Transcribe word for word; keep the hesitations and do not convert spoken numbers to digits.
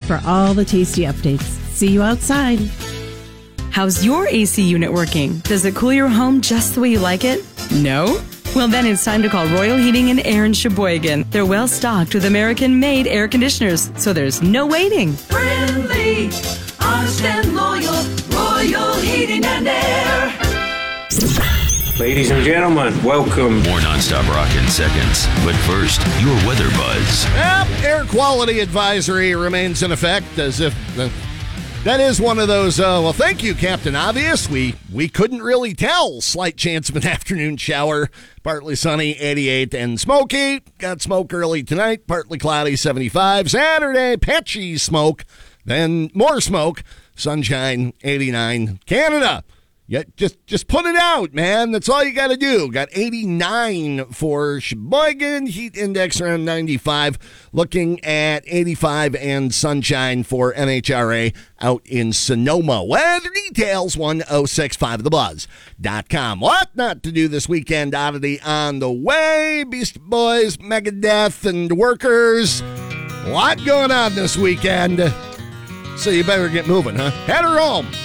for all the tasty updates. See you outside. How's your A C unit working? Does it cool your home just the way you like it? No? Well, then it's time to call Royal Heating and Air in Sheboygan. They're well stocked with American-made air conditioners, so there's no waiting. Friendly, honest and loyal, Royal Heating and Air. Ladies and gentlemen, welcome. More nonstop rock in seconds. But first, your weather buzz. Yep, air quality advisory remains in effect as if... Uh, That is one of those, uh, well, thank you, Captain Obvious. We we couldn't really tell. Slight chance of an afternoon shower. Partly sunny, eighty-eight, and smoky. Got smoke early tonight. Partly cloudy, seventy-five. Saturday, patchy smoke. Then more smoke. Sunshine, eighty-nine. Canada. Yeah, just just put it out, man. That's all you got to do. Got eighty-nine for Sheboygan. Heat index around ninety-five. Looking at eighty-five and sunshine for M H R A out in Sonoma. Weather details, one oh six five the buzz dot com. What not to do this weekend oddity on the way. Beastie Boys, Megadeth, and Workers. A lot going on this weekend. So you better get moving, huh? Head her home.